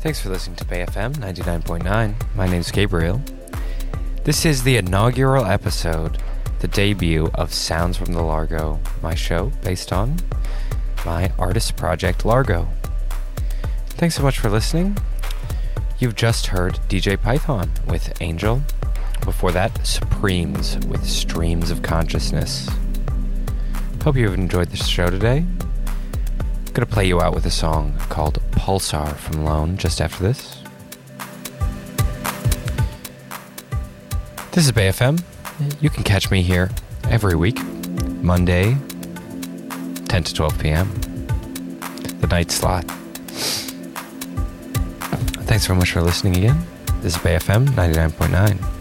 Thanks for listening to Bay FM 99.9. My name's Gabriel. This is the inaugural episode, the debut of Sounds from the Largo, my show based on my artist project Largo. Thanks so much for listening. You've just heard DJ Python with Angel. Before that, Supremes with Streams of Consciousness. Hope you've enjoyed this show today. I'm going to play you out with a song called Pulsar from Lone just after this. This is Bay FM. You can catch me here every week, Monday, 10 to 12 p.m., the night slot. Thanks very much for listening again. This is Bay FM 99.9.